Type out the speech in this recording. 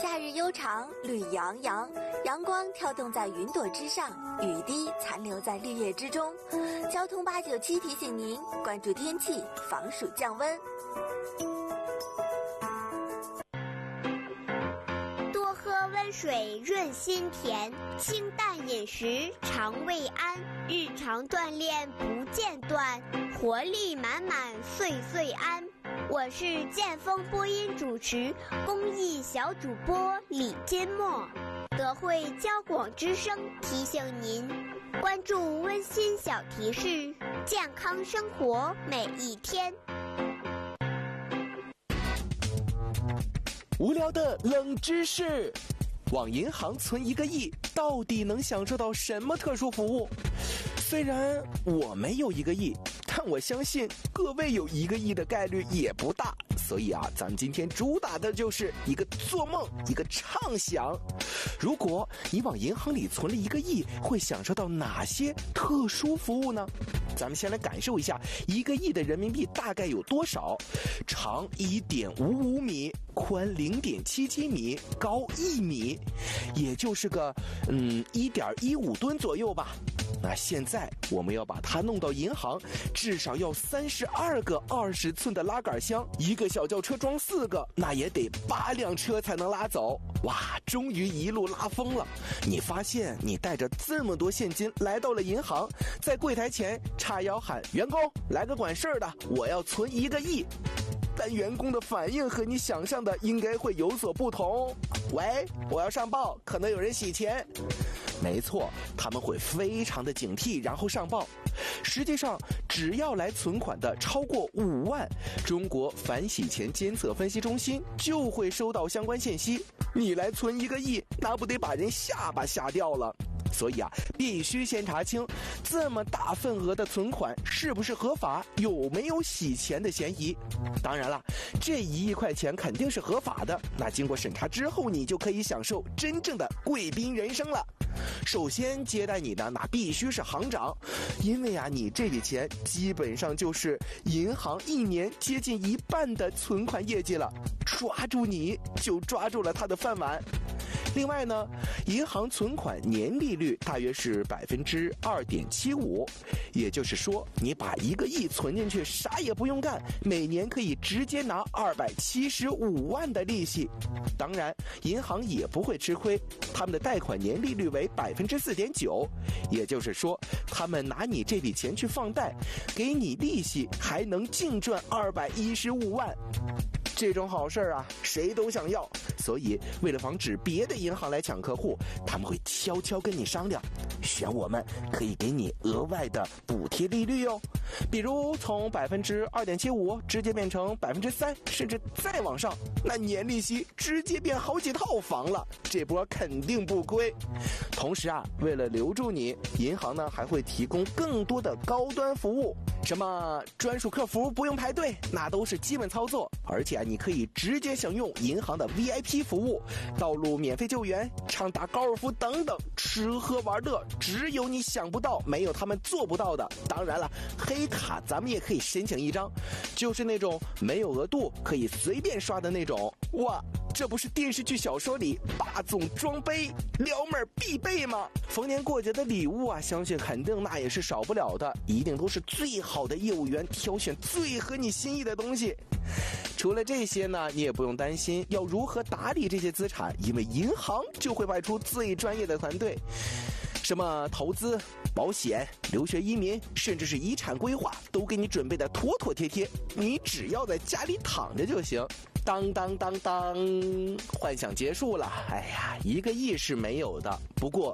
夏日悠长，绿洋洋，阳光跳动在云朵之上，雨滴残留在绿叶之中。交通897提醒您关注天气，防暑降温。 多喝温水润心田，清淡饮食肠胃安，日常锻炼不间断，活力满满岁岁安。我是剑锋播音主持公益小主播李金墨，德惠交广之声提醒您关注温馨小提示，健康生活每一天。 无聊的冷知识，往银行存1个亿到底能享受到什么特殊服务？虽然我没有1个亿，但我相信各位有1个亿的概率也不大，所以咱们今天主打的就是一个做梦，一个畅想。如果你往银行里存了1个亿，会享受到哪些特殊服务呢？咱们先来感受一下1个亿的人民币大概有多少。长1.55米，宽0.77米，高1米，也就是个1.15吨左右吧。那现在我们要把它弄到银行，至少要32个20寸的拉杆箱，1个小轿车装4个，那也得8辆车才能拉走。哇，终于一路拉疯了！你发现你带着这么多现金来到了银行，在柜台前叉腰喊员工来个管事儿的，我要存1个亿。但员工的反应和你想象的应该会有所不同。喂，我要上报，可能有人洗钱。没错，他们会非常的警惕，然后上报。实际上，只要来存款的超过5万，中国反洗钱监测分析中心就会收到相关信息。你来存1个亿，那不得把人下巴吓掉了。所以必须先查清这么大份额的存款是不是合法，有没有洗钱的嫌疑。当然了，这1亿块钱肯定是合法的，那经过审查之后，你就可以享受真正的贵宾人生了。首先接待你的那必须是行长，因为你这笔钱基本上就是银行1年接近1半的存款业绩了，抓住你就抓住了他的饭碗。另外呢，银行存款年利率大约是2.75%，也就是说，你把1个亿存进去，啥也不用干，每年可以直接拿275万的利息。当然，银行也不会吃亏，他们的贷款年利率为4.9%，也就是说，他们拿你这笔钱去放贷，给你利息，还能净赚215万。这种好事谁都想要，所以为了防止别的银行来抢客户，他们会悄悄跟你商量，选我们可以给你额外的补贴利率哟，比如从2.75%直接变成3%，甚至再往上，那年利息直接变好几套房了，这波肯定不亏。同时为了留住你，银行呢还会提供更多的高端服务，什么专属客服不用排队，那都是基本操作。而且你可以直接享用银行的 VIP 服务，道路免费救援，畅打高尔夫等等，吃喝玩乐只有你想不到，没有他们做不到的。当然了，黑卡咱们也可以申请1张，就是那种没有额度，可以随便刷的那种。哇，这不是电视剧小说里霸总装杯撩妹必备吗？逢年过节的礼物相信肯定那也是少不了的，一定都是最好的业务员挑选最合你心意的东西。除了这些呢，你也不用担心要如何打理这些资产，因为银行就会派出最专业的团队，什么投资、保险、留学移民，甚至是遗产规划，都给你准备的妥妥帖帖，你只要在家里躺着就行。当当当当，幻想结束了。1个亿是没有的，不过